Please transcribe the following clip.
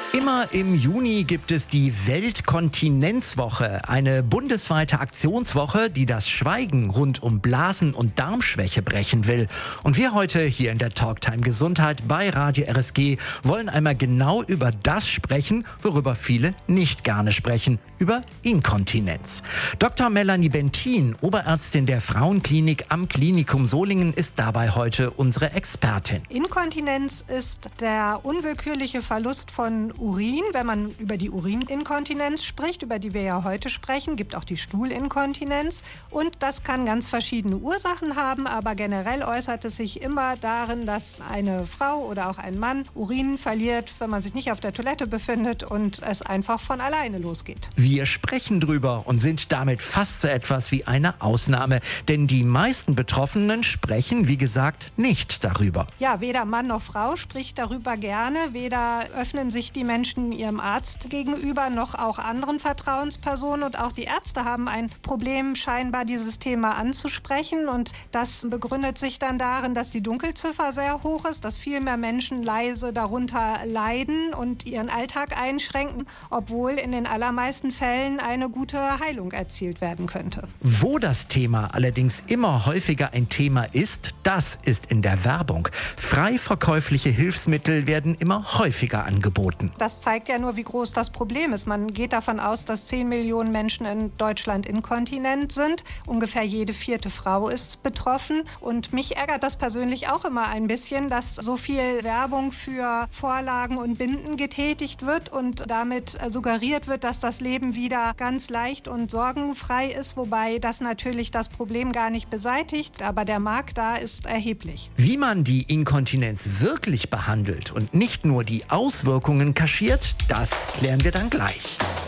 Immer im Juni gibt es die Weltkontinenzwoche, eine bundesweite Aktionswoche, die das Schweigen rund um Blasen- und Darmschwäche brechen will. Und wir heute hier in der Talktime Gesundheit bei Radio RSG wollen einmal genau über das sprechen, worüber viele nicht gerne sprechen, über Inkontinenz. Dr. Melanie Bentin, Oberärztin der Frauenklinik am Klinikum Solingen, ist dabei heute unsere Expertin. Inkontinenz ist der unwillkürliche Verlust von Urin, wenn man über die Urininkontinenz spricht, über die wir ja heute sprechen, gibt auch die Stuhlinkontinenz. Und das kann ganz verschiedene Ursachen haben, aber generell äußert es sich immer darin, dass eine Frau oder auch ein Mann Urin verliert, wenn man sich nicht auf der Toilette befindet und es einfach von alleine losgeht. Wir sprechen drüber und sind damit fast so etwas wie eine Ausnahme, denn die meisten Betroffenen sprechen, wie gesagt, nicht darüber. Ja, weder Mann noch Frau spricht darüber gerne, weder öffnen sich die Menschen ihrem Arzt gegenüber, noch auch anderen Vertrauenspersonen. Und auch die Ärzte haben ein Problem, scheinbar dieses Thema anzusprechen. Und das begründet sich dann darin, dass die Dunkelziffer sehr hoch ist, dass viel mehr Menschen leise darunter leiden und ihren Alltag einschränken, obwohl in den allermeisten Fällen eine gute Heilung erzielt werden könnte. Wo das Thema allerdings immer häufiger ein Thema ist, das ist in der Werbung. Frei verkäufliche Hilfsmittel werden immer häufiger angeboten. Das zeigt ja nur, wie groß das Problem ist. Man geht davon aus, dass 10 Millionen Menschen in Deutschland inkontinent sind. Ungefähr jede 4. Frau ist betroffen. Und mich ärgert das persönlich auch immer ein bisschen, dass so viel Werbung für Vorlagen und Binden getätigt wird und damit suggeriert wird, dass das Leben wieder ganz leicht und sorgenfrei ist, wobei das natürlich das Problem gar nicht beseitigt. Aber der Markt da ist erheblich. Wie man die Inkontinenz wirklich behandelt und nicht nur die Auswirkungen kaschiert, das klären wir dann gleich.